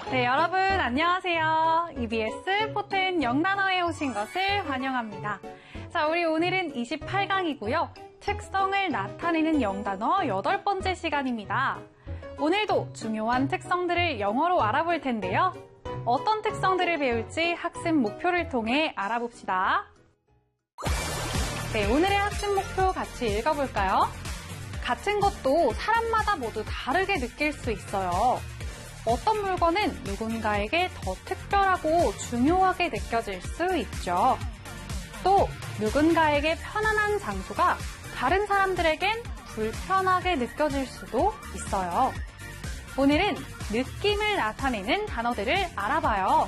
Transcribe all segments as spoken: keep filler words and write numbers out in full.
네, 여러분 안녕하세요. 이비에스 포텐 영단어에 오신 것을 환영합니다. 자, 우리 오늘은 이십팔 강이고요. 특성을 나타내는 영단어 여덟 번째 시간입니다. 오늘도 중요한 특성들을 영어로 알아볼 텐데요. 어떤 특성들을 배울지 학습 목표를 통해 알아봅시다. 네, 오늘의 학습 목표 같이 읽어볼까요? 같은 것도 사람마다 모두 다르게 느낄 수 있어요. 어떤 물건은 누군가에게 더 특별하고 중요하게 느껴질 수 있죠. 또 누군가에게 편안한 장소가 다른 사람들에겐 불편하게 느껴질 수도 있어요. 오늘은 느낌을 나타내는 단어들을 알아봐요.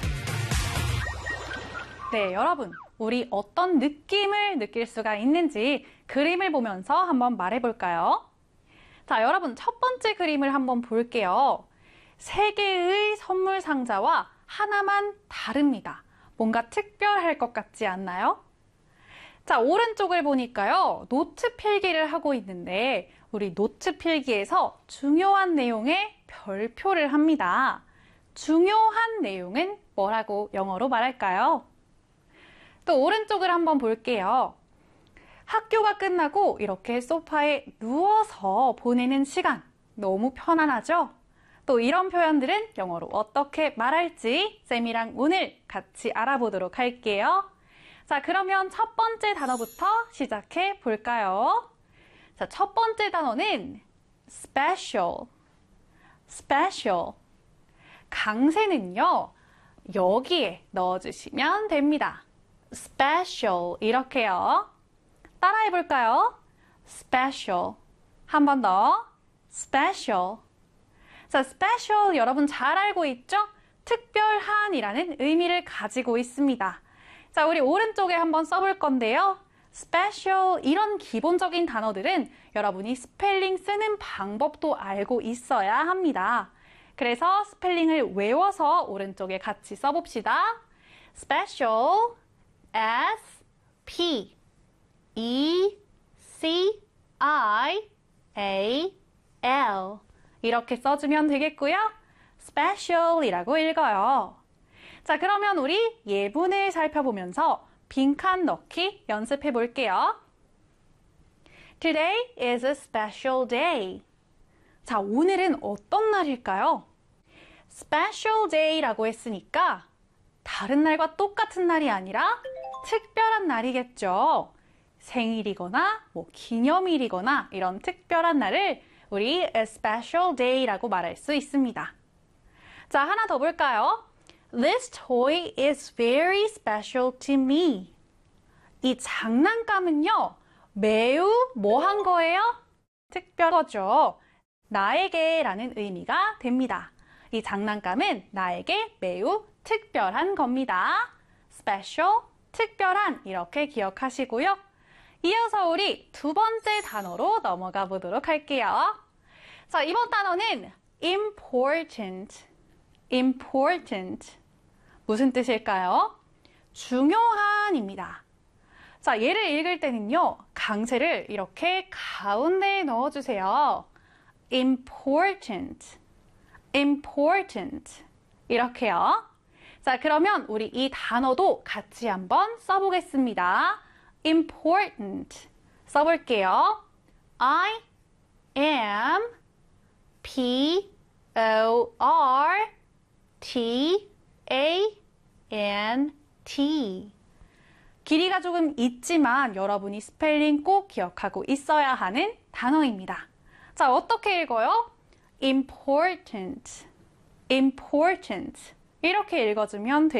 네, 여러분, 우리 어떤 느낌을 느낄 수가 있는지 그림을 보면서 한번 말해볼까요? 자, 여러분, 첫 번째 그림을 한번 볼게요. 세 개의 선물 상자와 하나만 다릅니다. 뭔가 특별할 것 같지 않나요? 자, 오른쪽을 보니까요. 노트 필기를 하고 있는데 우리 노트 필기에서 중요한 내용에 별표를 합니다. 중요한 내용은 뭐라고 영어로 말할까요? 또 오른쪽을 한번 볼게요. 학교가 끝나고 이렇게 소파에 누워서 보내는 시간 너무 편안하죠? 또 이런 표현들은 영어로 어떻게 말할지 쌤이랑 오늘 같이 알아보도록 할게요. 자, 그러면 첫 번째 단어부터 시작해 볼까요? 자, 첫 번째 단어는 special. special. 강세는요, 여기에 넣어주시면 됩니다. special. 이렇게요. 따라해 볼까요? special. 한 번 더. special. 자, special 여러분 잘 알고 있죠? 특별한이라는 의미를 가지고 있습니다. 자, 우리 오른쪽에 한번 써볼 건데요. special 이런 기본적인 단어들은 여러분이 스펠링 쓰는 방법도 알고 있어야 합니다. 그래서 스펠링을 외워서 오른쪽에 같이 써봅시다. special, S, P, E, C, I, A, L 이렇게 써주면 되겠고요. special이라고 읽어요. 자, 그러면 우리 예문을 살펴보면서 빈칸 넣기 연습해 볼게요. Today is a special day. 자, 오늘은 어떤 날일까요? special day라고 했으니까 다른 날과 똑같은 날이 아니라 특별한 날이겠죠. 생일이거나 뭐 기념일이거나 이런 특별한 날을 우리 a special day라고 말할 수 있습니다. 자, 하나 더 볼까요? This toy is very special to me. 이 장난감은요, 매우 뭐 한 거예요? 특별하죠. 나에게 라는 의미가 됩니다. 이 장난감은 나에게 매우 특별한 겁니다. special, 특별한 이렇게 기억하시고요. 이어서 우리 두 번째 단어로 넘어가 보도록 할게요. 자, 이번 단어는 important. important. 무슨 뜻일까요? 중요한입니다. 자, 얘를 읽을 때는요, 강세를 이렇게 가운데에 넣어주세요. important. important. 이렇게요. 자, 그러면 우리 이 단어도 같이 한번 써보겠습니다. important. 써볼게요. I am P O R T A N T. 길이가 조금 있지만 여러분이 스펠링 꼭 기억하고 있어야 하는 단어입니다. 자, 어떻게 읽어요? important. important. 이렇게 읽어주면 돼요.